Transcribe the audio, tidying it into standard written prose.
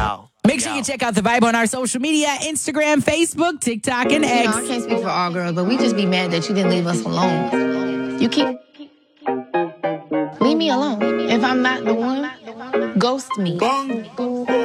Make sure you check out The Vibe on our social media, Instagram, Facebook, TikTok, and X. I can't speak for all girls, but we just be mad that you didn't leave us alone. You keep... Leave me alone. If I'm not the one, ghost me.